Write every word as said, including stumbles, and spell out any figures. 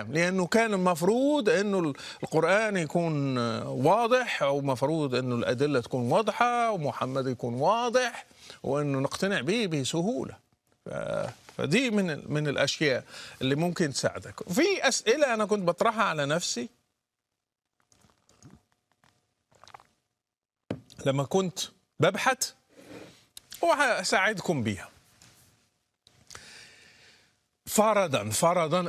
نعم، لأنه كان المفروض أنه القرآن يكون واضح، أو مفروض أنه الأدلة تكون واضحة ومحمد يكون واضح وأنه نقتنع به بسهولة. فدي من من الأشياء اللي ممكن تساعدك. في أسئلة أنا كنت بطرحها على نفسي لما كنت ببحث وهساعدكم بيها. فرضا فرضا